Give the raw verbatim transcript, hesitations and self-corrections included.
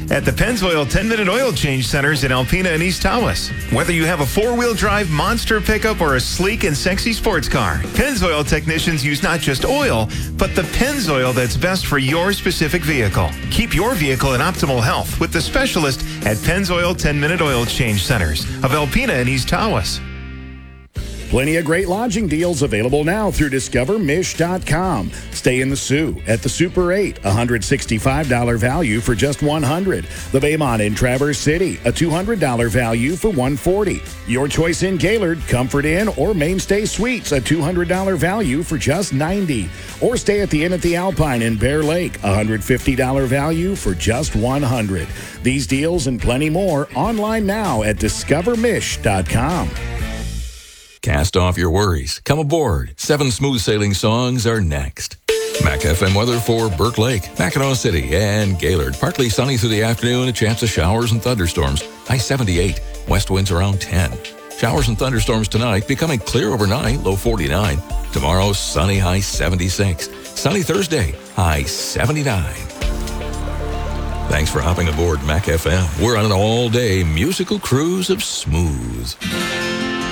at the Pennzoil ten-minute oil change centers in Alpena and East Tawas. Whether you have a four-wheel drive monster pickup or a sleek and sexy sports car, Pennzoil technicians use not just oil, but the Pennzoil that's best for your specific vehicle. Keep your vehicle in optimal health with the specialist at Pennzoil ten-minute oil change centers of Alpena and East Tawas. Plenty of great lodging deals available now through discover mish dot com. Stay in the Sioux at the Super eight, one hundred sixty-five dollars value for just one hundred dollars. The Baymont in Traverse City, a two hundred dollars value for one hundred forty dollars. Your choice in Gaylord, Comfort Inn or Mainstay Suites, a two hundred dollars value for just ninety dollars. Or stay at the Inn at the Alpine in Bear Lake, one hundred fifty dollars value for just one hundred dollars. These deals and plenty more online now at discover mish dot com. Cast off your worries. Come aboard. Seven smooth sailing songs are next. Mac F M weather for Burke Lake, Mackinac City, and Gaylord. Partly sunny through the afternoon, a chance of showers and thunderstorms. High seventy-eight, west winds around ten. Showers and thunderstorms tonight, becoming clear overnight, low forty-nine. Tomorrow, sunny, high seventy-six. Sunny Thursday, high seventy-nine. Thanks for hopping aboard Mac F M. We're on an all-day musical cruise of smooth.